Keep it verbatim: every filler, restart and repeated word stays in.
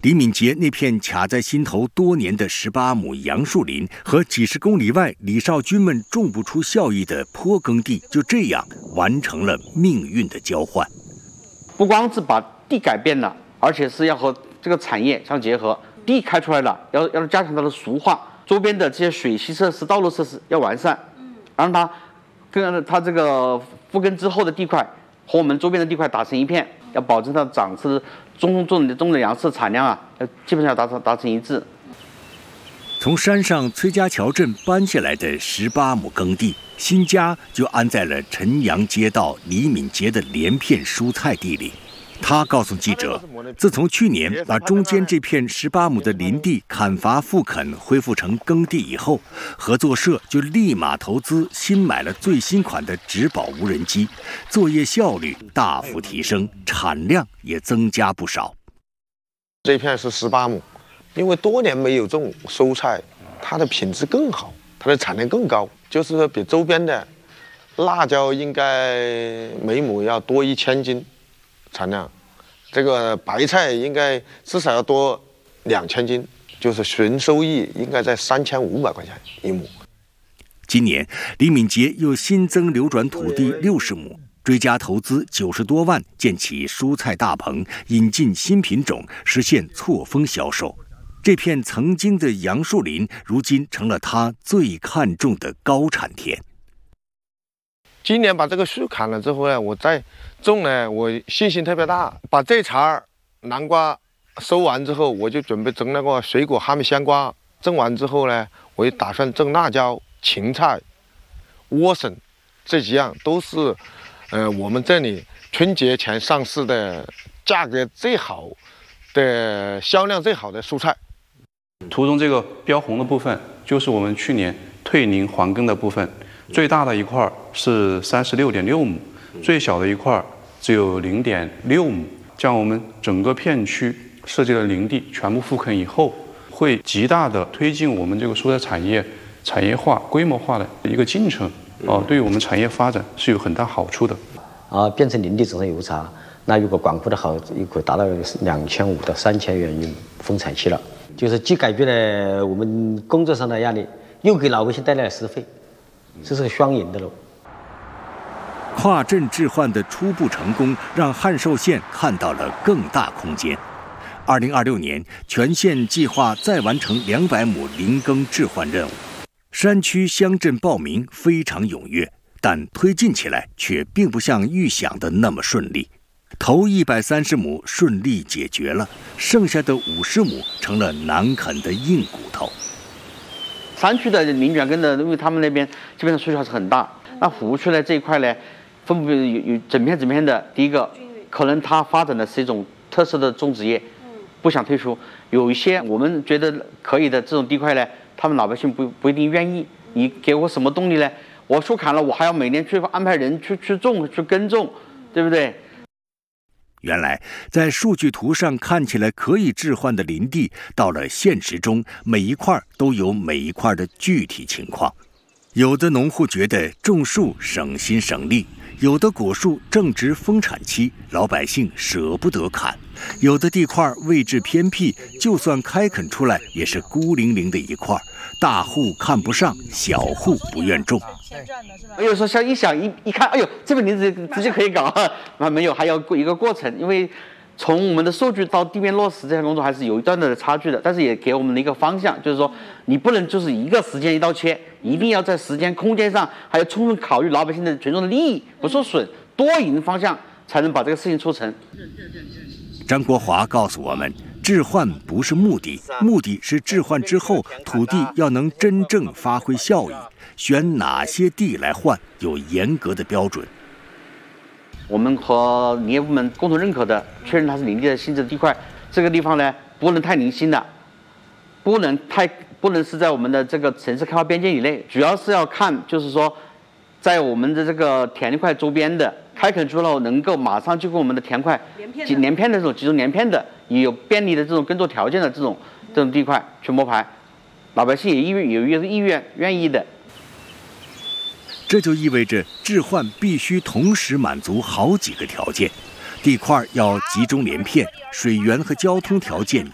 李敏杰那片卡在心头多年的十八亩杨树林和几十公里外李少军们种不出效益的坡耕地，就这样完成了命运的交换。 不光是把地改变了，而且是要和这个产业相结合。地开出来了，要要加强它的熟化，周边的这些水系设施、道路设施要完善，让它跟它这个复耕之后的地块和我们周边的地块打成一片，要保证它长势中种的种的粮食产量啊，要基本上达成达成一致。 从山上崔家桥镇搬下来的十八亩耕地，新家就安在了陈阳街道李敏杰的连片蔬菜地里。他告诉记者，自从去年把中间这片十八亩的林地砍伐复垦恢复成耕地以后，合作社就立马投资新买了最新款的植保无人机，作业效率大幅提升，产量也增加不少。 这片是十八亩，因为多年没有种蔬菜，它的品质更好，它的产量更高，就是说比周边的辣椒应该每亩要多一千斤产量，这个白菜应该至少要多两千斤，就是纯收益应该在三千五百块钱一亩。 今年，李敏杰又新增流转土地六十亩，追加投资九十多万，建起蔬菜大棚，引进新品种，实现错峰销售。这片曾经的杨树林，如今成了他最看重的高产田。 今年把这个树砍了之后呢，我再种呢，我信心特别大。把这茬南瓜收完之后，我就准备种那个水果哈密香瓜。种完之后呢，我也打算种辣椒、芹菜、莴笋，这几样都是，呃，我们这里春节前上市的，价格最好的、销量最好的蔬菜。 图中这个标红的部分，就是我们去年退林还耕的部分。最大的一块是三十六点六亩，最小的一块只有零点六亩。将我们整个片区设计的林地全部复垦以后，会极大的推进我们这个蔬菜产业产业化、规模化的一个进程。哦、呃，对于我们产业发展是有很大好处的。 啊，变成林地种上油茶，那如果管控的好，也可以达到两千五到三千元一亩丰产期了。就是既改变了我们工作上的压力，又给老百姓带来了实惠。这是个双赢的喽。 跨镇置换的初步成功，让汉寿县看到了更大空间。二零二六年，全县计划再完成两百亩林耕置换任务。山区乡镇报名非常踊跃，但推进起来却并不像预想的那么顺利。头一百三十亩顺利解决了，剩下的五十亩成了难啃的硬骨头。 山区的林卷耕的，因为他们那边基本上需求还是很大。那湖区呢这一块呢，分布有有整片整片的。第一个，可能它发展的是一种特色的种植业，不想退出。有一些我们觉得可以的这种地块呢，他们老百姓不不一定愿意。你给我什么动力呢？我树砍了，我还要每年去安排人去去种去耕种，对不对？ 原来，在数据图上看起来可以置换的林地，到了现实中，每一块都有每一块的具体情况。有的农户觉得种树省心省力，有的果树正值丰产期，老百姓舍不得砍；有的地块位置偏僻，就算开垦出来，也是孤零零的一块，大户看不上，小户不愿种。 有时候像一想一一看，哎呦，这个林子直接可以搞啊，没有，还要一个过程，因为从我们的数据到地面落实这项工作还是有一段的差距的，但是也给我们的一个方向，就是说你不能就是一个时间一刀切，一定要在时间空间上还要充分考虑老百姓的群众的利益不受损，多赢方向才能把这个事情促成。 张国华告诉我们，置换不是目的，目的是置换之后土地要能真正发挥效益，选哪些地来换有严格的标准。 我们和林业部门共同认可的，确认它是林地的性质的地块，这个地方呢不能太零星的，不能太不能是在我们的这个城市开发边界以内，主要是要看就是说，在我们的这个田地块周边的开垦出后，能够马上就跟我们的田块连连片的这种集中连片的，也有便利的这种耕作条件的这种这种地块去摸排，老百姓也意愿有意愿愿意的。 这就意味着置换必须同时满足好几个条件：地块要集中连片，水源和交通条件